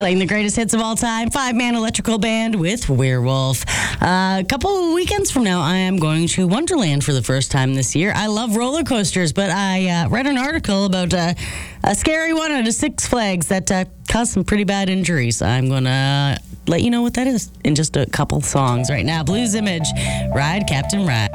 Playing the greatest hits of all time, five-man electrical band with Werewolf. A couple of weekends from now, I am going to Wonderland for the first time this year. I love roller coasters, but I read an article about a scary one at a Six Flags that caused some pretty bad injuries. I'm going to let you know what that is in just a couple songs right now. Blues Image, Ride Captain Ride.